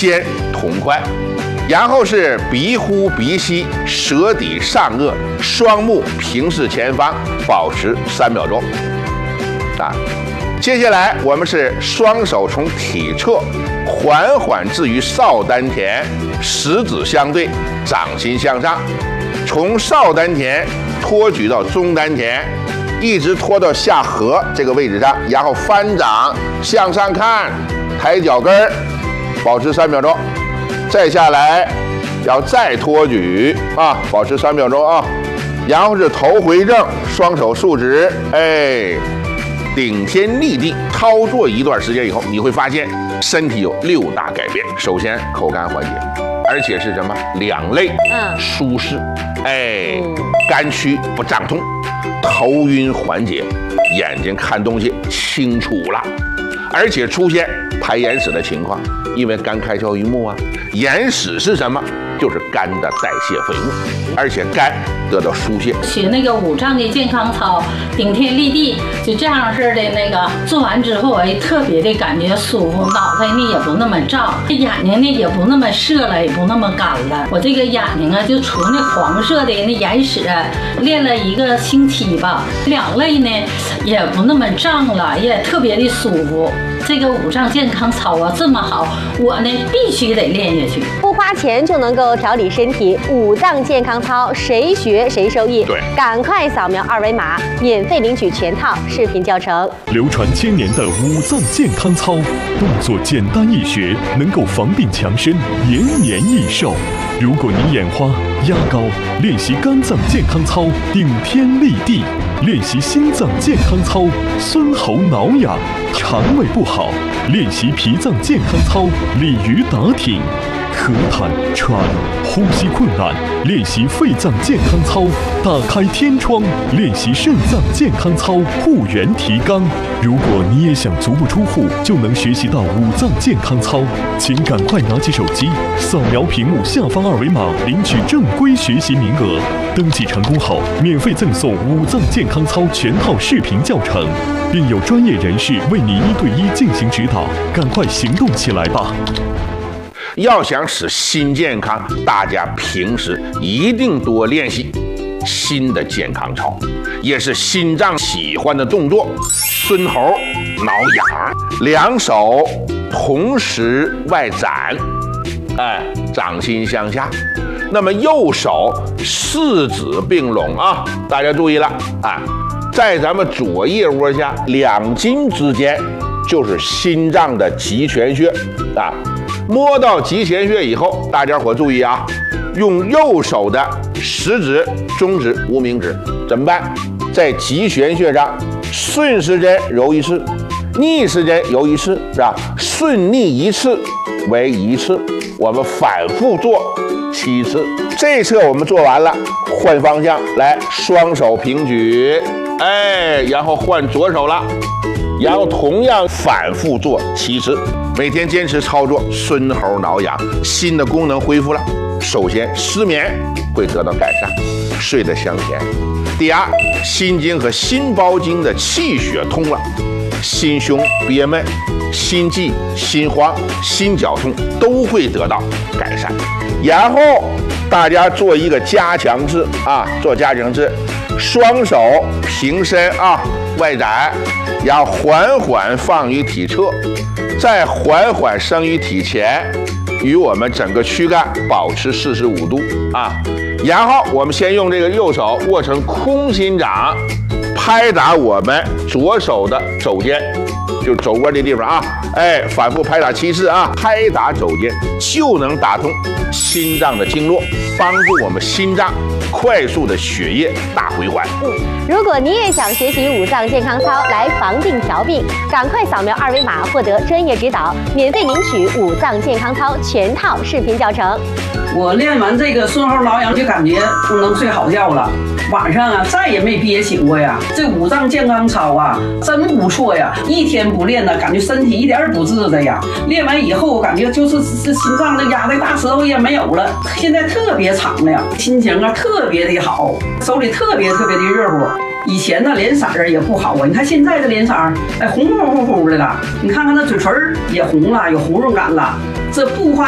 肩同宽，然后是鼻呼鼻吸，舌抵上颚，双目平视前方，保持3秒钟。接下来我们是双手从体侧缓缓置于少丹田，食指相对，掌心向上，从少丹田托举到中丹田，一直拖到下颌这个位置上，然后翻掌向上看，抬脚跟儿，保持3秒钟。再下来，要再托举保持3秒钟啊。然后是头回正，双手竖直，顶天立地。操作一段时间以后，你会发现身体有6大改变。首先，口干缓解，而且是什么？两肋舒适，肝区不胀痛，头晕缓解，眼睛看东西清楚了，而且出现排眼屎的情况，因为肝开窍于目啊。眼屎是什么？就是肝的代谢废物，而且肝得到疏泄。 学那个5脏的健康操，顶天立地，就这样式的那个做完之后，我也特别的感觉舒服，脑袋呢也不那么胀，眼睛呢也不那么涩了，也不那么干了。我这个眼睛啊，就除那黄色的那眼屎，练了1个星期吧，两肋呢也不那么胀了，也特别的舒服。这个5脏健康操啊这么好，我呢必须得练下去。 不花钱就能够调理身体，5脏健康操谁学谁受益。 对， 赶快扫描2维码，免费领取全套视频教程。 流传1000年的5脏健康操，动作简单易学，能够防病强身，延年益寿。如果你眼花、压高，练习肝脏健康操，顶天立地；练习心脏健康操，孙喉挠痒；肠胃不好，练习脾脏健康操，鲤鱼打挺；咳痰、喘、呼吸困难，练习肺脏健康操，打开天窗；练习肾脏健康操，护元提肛。如果你也想足不出户就能学习到5脏健康操，请赶快拿起手机，扫描屏幕下方2维码，领取正规学习名额。登记成功后，免费赠送5脏健康操全套视频教程，并有专业人士为你1对1进行指导。赶快行动起来吧！ 要想使心健康，大家平时一定多练习心的健康操，也是心脏喜欢的动作。孙喉挠痒，两手同时外展，掌心向下。那么右手4指并拢啊，大家注意了在咱们左腋窝下2筋之间就是心脏的极泉穴摸到极泉穴以后，大家伙注意啊，用右手的食指、中指、无名指怎么办？在极泉穴上顺时针揉1次，逆时针揉1次，是吧？顺逆1次为1次，我们反复做7次。这侧我们做完了，换方向来，双手平举，然后换左手了，然后同样反复做7次。每天坚持操作，孙喉挠痒，心的功能恢复了。首先，失眠会得到改善，睡得香甜。第二，心经和心包经的气血通了，心胸憋闷、心悸、心慌、心绞痛都会得到改善。然后大家做一个加强式做加强式，双手平伸外展，然后缓缓放于体侧，再缓缓升于体前，与我们整个躯干保持45度然后我们先用这个右手握成空心掌，拍打我们左手的肘尖，就是肘窝的地方反复拍打7次拍打肘尖就能打通心脏的经络，帮助我们心脏快速的血液大回环。 如果你也想学习5脏健康操来防病调病，赶快扫描2维码获得专业指导，免费领取5脏健康操全套视频教程。 我练完这个孙喉挠痒就感觉能睡好觉了，晚上再也没憋醒过呀。这5脏健康操真不错呀，一天不练呢，感觉身体一点也不治的呀。练完以后感觉就是这心脏的压的大石头也没有了，现在特别敞亮，心情特别的好，手里特别的热乎。以前呢脸色也不好你看现在的脸色红乎乎的了，你看看那嘴唇也红了，有红润感了，这不花